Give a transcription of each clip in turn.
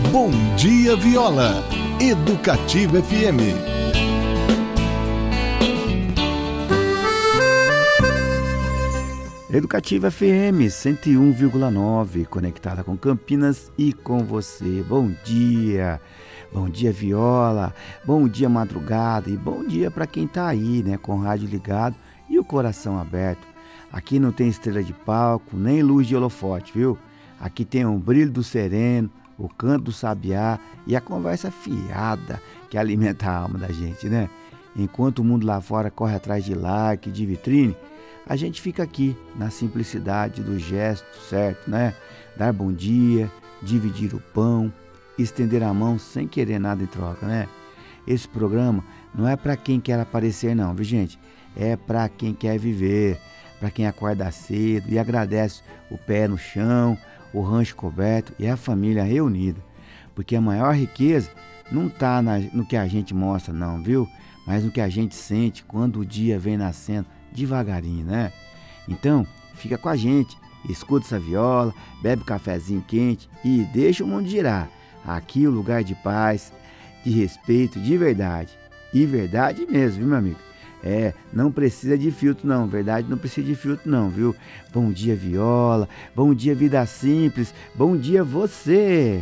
Bom Dia Viola, Educativa FM. Educativa FM 101,9, conectada com Campinas e com você. Bom dia Viola, bom dia madrugada e bom dia para quem tá aí, né, com o rádio ligado e o coração aberto. Aqui não tem estrela de palco, nem luz de holofote, viu? Aqui tem o brilho do sereno, o canto do sabiá e a conversa fiada que alimenta a alma da gente, né? Enquanto o mundo lá fora corre atrás de like, de vitrine, a gente fica aqui na simplicidade do gesto certo, né? Dar bom dia, dividir o pão, estender a mão sem querer nada em troca, né? Esse programa não é para quem quer aparecer não, viu gente? É para quem quer viver, para quem acorda cedo e agradece o pé no chão, o rancho coberto e a família reunida. Porque a maior riqueza não está no que a gente mostra não, viu? Mas no que a gente sente quando o dia vem nascendo devagarinho, né? Então, fica com a gente, escuta essa viola, bebe um cafezinho quente e deixa o mundo girar. Aqui o lugar de paz, de respeito, de verdade. E verdade mesmo, viu, meu amigo? Não precisa de filtro não, verdade não precisa de filtro não, viu? Bom dia viola, bom dia vida simples, bom dia você!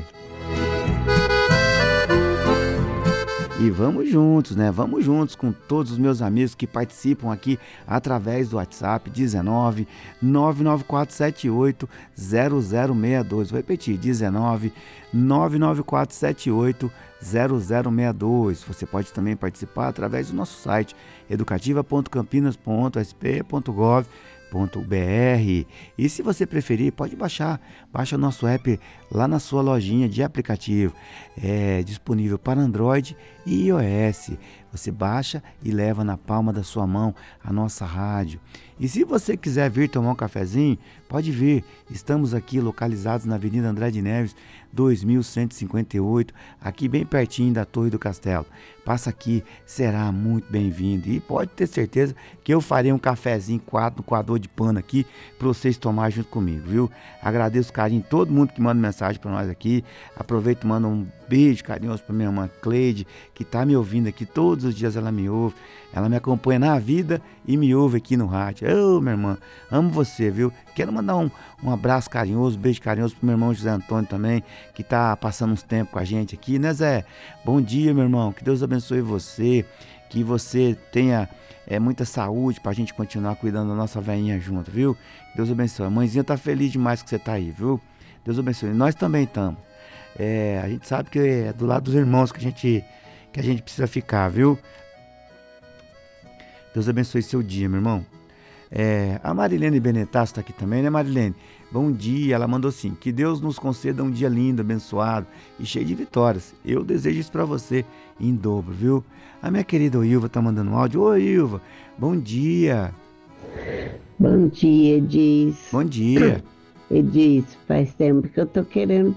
E vamos juntos, né? Vamos juntos com todos os meus amigos que participam aqui através do WhatsApp 19 99478 0062. Vou repetir, 19 99478 0062. Você pode também participar através do nosso site educativa.campinas.sp.gov.br. E se você preferir, pode baixa o nosso app lá na sua lojinha de aplicativo. É disponível para Android e iOS. Você baixa e leva na palma da sua mão a nossa rádio. E se você quiser vir tomar um cafezinho, pode vir. Estamos aqui localizados na Avenida André de Neves, 2158, aqui bem pertinho da Torre do Castelo. Passa aqui, será muito bem-vindo. E pode ter certeza que eu farei um cafezinho no coador de pano aqui para vocês tomarem junto comigo, viu? Agradeço o carinho de todo mundo que manda mensagem para nós aqui. Aproveito e mando um beijo carinhoso para minha irmã Cleide, que está me ouvindo aqui. Todos os dias ela me ouve. Ela me acompanha na vida e me ouve aqui no rádio. Ô, minha irmã, amo você, viu? Quero mandar um abraço carinhoso, um beijo carinhoso pro meu irmão José Antônio também, que tá passando uns tempos com a gente aqui, né, Zé? Bom dia, meu irmão. Que Deus abençoe você, que você tenha muita saúde pra gente continuar cuidando da nossa velhinha junto, viu? Deus abençoe. A mãezinha tá feliz demais que você tá aí, viu? Deus abençoe. Nós também estamos. A gente sabe que é do lado dos irmãos que a gente precisa ficar, viu? Deus abençoe seu dia, meu irmão. A Marilene Benetasso está aqui também, né, Marilene? Bom dia, ela mandou assim: que Deus nos conceda um dia lindo, abençoado e cheio de vitórias. Eu desejo isso para você em dobro, viu? A minha querida Ilva tá mandando um áudio. Oi, Ilva, bom dia. Bom dia, Edis. Bom dia. Edis, faz tempo que eu tô querendo